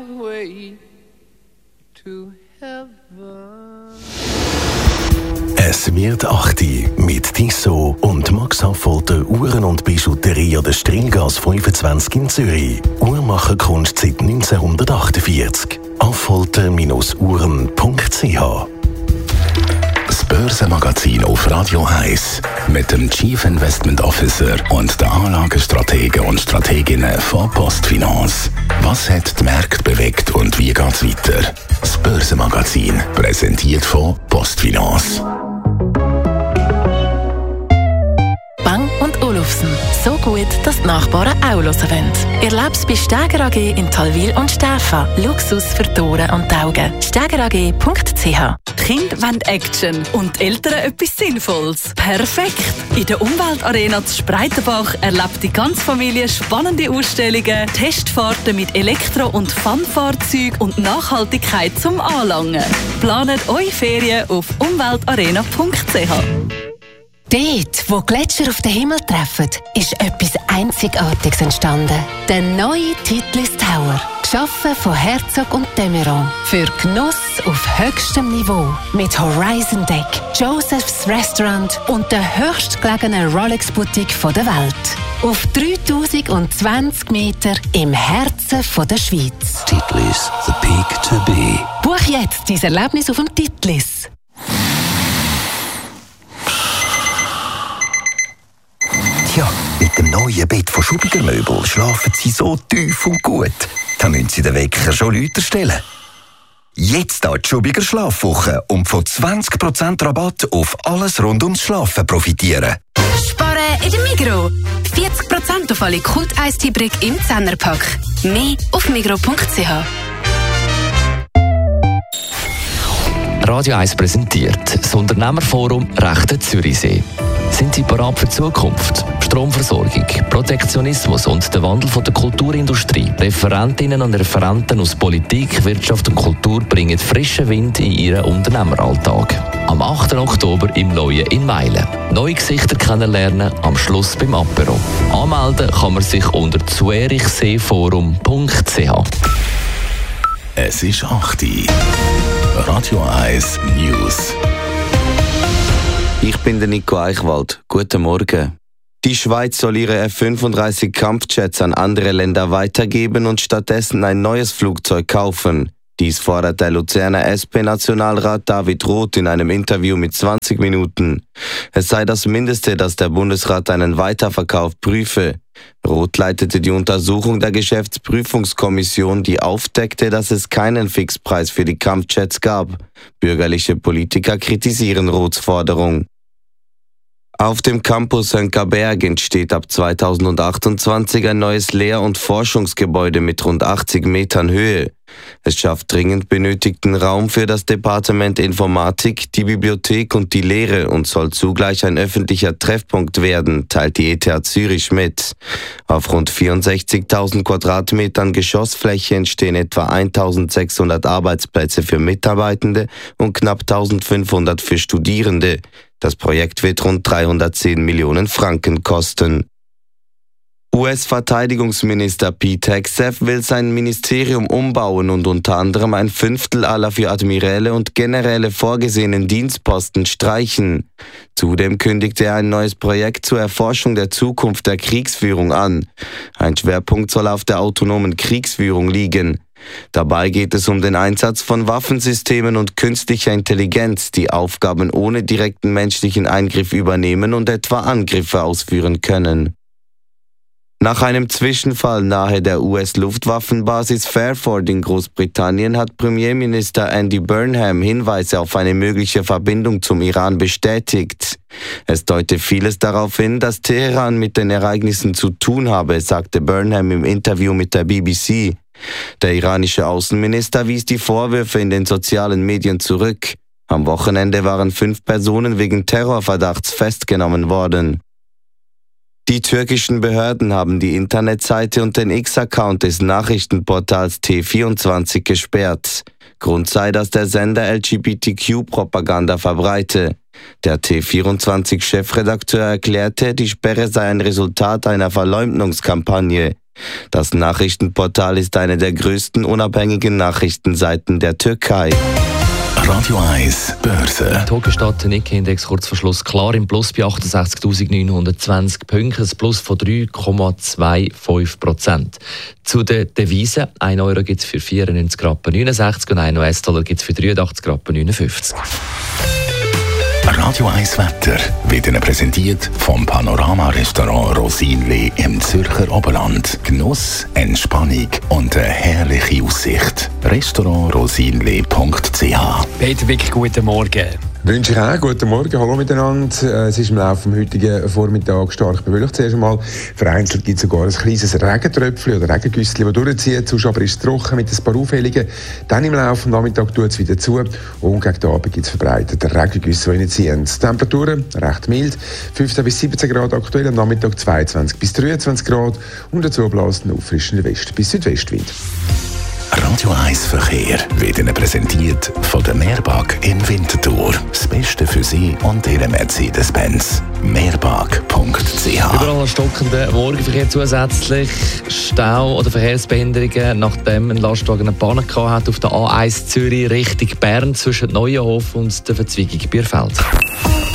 way to heaven. Es wird 8 mit Tissot und Max Affolter Uhren und Bijouterie an der Strilgas 25 in Zürich. Uhrmacherkunst seit 1948. Affolter-uhren.ch. Das Börsenmagazin auf Radio 1 mit dem Chief Investment Officer und den Anlagestrategen und Strateginnen von Postfinance. Was hat die Märkte bewegt und wie geht's weiter? Das Börsenmagazin, präsentiert von Postfinance. Bang & Olufsen. So gut, dass die Nachbarn auch hören wollen. Erleb's bei Steger AG in Talwil und Stäfa. Luxus für die Ohren und die Augen. stegerag.ch. Die Kinder wollen Action und die Eltern etwas Sinnvolles. Perfekt! In der Umweltarena zu Spreitenbach erlebt die ganze Familie spannende Ausstellungen, Testfahrten mit Elektro- und Fun-Fahrzeugen und Nachhaltigkeit zum Anlangen. Planet eure Ferien auf umweltarena.ch. Dort, wo Gletscher auf den Himmel treffen, ist etwas Einzigartiges entstanden. Der neue Titlis Tower. Geschaffen von Herzog und de Meuron. Für Genuss auf höchstem Niveau. Mit Horizon Deck, Joseph's Restaurant und der höchstgelegenen Rolex-Boutique der Welt. Auf 3020 Meter im Herzen der Schweiz. Titlis, the peak to be. Buch jetzt dein Erlebnis auf dem Titlis. Ja, mit dem neuen Bett von Schubiger Möbel schlafen Sie so tief und gut. Da müssen Sie den Wecker schon lauter stellen. Jetzt die Schubiger Schlafwoche und von 20% Rabatt auf alles rund ums Schlafen profitieren. Sparen in der Migros. 40% auf alle Kult-Eistee-Brick im 10er-Pack. Mehr auf migros.ch. Radio 1 präsentiert das Unternehmerforum Rechte Zürichsee. Sind Sie bereit für die Zukunft? Stromversorgung, Protektionismus und der Wandel der Kulturindustrie. Referentinnen und Referenten aus Politik, Wirtschaft und Kultur bringen frischen Wind in ihren Unternehmeralltag. Am 8. Oktober im Neuen in Meilen. Neue Gesichter kennenlernen, am Schluss beim Apero. Anmelden kann man sich unter zürichseeforum.ch. Es ist 8 Uhr. Radio 1 News. Ich bin der Nico Eichwald. Guten Morgen. Die Schweiz soll ihre F-35 Kampfjets an andere Länder weitergeben und stattdessen ein neues Flugzeug kaufen. Dies fordert der Luzerner SP-Nationalrat David Roth in einem Interview mit 20 Minuten. Es sei das Mindeste, dass der Bundesrat einen Weiterverkauf prüfe. Roth leitete die Untersuchung der Geschäftsprüfungskommission, die aufdeckte, dass es keinen Fixpreis für die Kampfjets gab. Bürgerliche Politiker kritisieren Roths Forderung. Auf dem Campus Hönckerberg entsteht ab 2028 ein neues Lehr- und Forschungsgebäude mit rund 80 Metern Höhe. Es schafft dringend benötigten Raum für das Departement Informatik, die Bibliothek und die Lehre und soll zugleich ein öffentlicher Treffpunkt werden, teilt die ETH Zürich mit. Auf rund 64.000 Quadratmetern Geschossfläche entstehen etwa 1.600 Arbeitsplätze für Mitarbeitende und knapp 1.500 für Studierende. Das Projekt wird rund 310 Millionen Franken kosten. US-Verteidigungsminister Pete Hegseth will sein Ministerium umbauen und unter anderem ein Fünftel aller für Admiräle und Generäle vorgesehenen Dienstposten streichen. Zudem kündigte er ein neues Projekt zur Erforschung der Zukunft der Kriegsführung an. Ein Schwerpunkt soll auf der autonomen Kriegsführung liegen. Dabei geht es um den Einsatz von Waffensystemen und künstlicher Intelligenz, die Aufgaben ohne direkten menschlichen Eingriff übernehmen und etwa Angriffe ausführen können. Nach einem Zwischenfall nahe der US-Luftwaffenbasis Fairford in Großbritannien hat Premierminister Andy Burnham Hinweise auf eine mögliche Verbindung zum Iran bestätigt. Es deute vieles darauf hin, dass Teheran mit den Ereignissen zu tun habe, sagte Burnham im Interview mit der BBC. Der iranische Außenminister wies die Vorwürfe in den sozialen Medien zurück. Am Wochenende waren 5 Personen wegen Terrorverdachts festgenommen worden. Die türkischen Behörden haben die Internetseite und den X-Account des Nachrichtenportals T24 gesperrt. Grund sei, dass der Sender LGBTQ-Propaganda verbreite. Der T24-Chefredakteur erklärte, die Sperre sei ein Resultat einer Verleumdungskampagne. Das Nachrichtenportal ist eine der größten unabhängigen Nachrichtenseiten der Türkei. Radio 1 Börse. Tokio steht der Nikkei-Index kurz vor Schluss klar im Plus bei 68.920 Punkten, ein Plus von 3,25%. Zu den Devisen: 1 Euro gibt es für 94,69 Rappen und 1 US-Dollar gibt es für 83,59 Rappen. Radio 1 Wetter wird Ihnen präsentiert vom Panorama-Restaurant Rosinli im Zürcher Oberland. Genuss, Entspannung und eine herrliche Aussicht. restaurantrosinli.ch. Peter Wick, guten Morgen. Wünsche ich auch. Guten Morgen, hallo miteinander. Es ist im Laufe des heutigen Vormittags stark bewölkt. Zuerst einmal vereinzelt gibt es sogar ein kleines Regentröpfchen oder Regengüsschen, das durchzieht. Sonst aber ist es trocken mit ein paar Aufhellungen. Dann im Laufe des Nachmittags tut es wieder zu. Und gegen den Abend gibt es verbreitete Regengüsse, die reinziehen. Die Temperaturen recht mild. 15 bis 17 Grad aktuell, am Nachmittag 22 bis 23 Grad. Und dazu bläst ein auffrischender West- bis Südwestwind. Radio 1 Verkehr wird Ihnen präsentiert von der Meerbag in Winterthur. Das Beste für Sie und Ihren Mercedes-Benz. Meerbag.ch. Überall ein stockender Morgenverkehr zusätzlich. Stau oder Verkehrsbehinderungen, nachdem ein Lastwagen eine Panne hat auf der A1 Zürich Richtung Bern zwischen Neuenhof und der Verzweigung Bierfeld.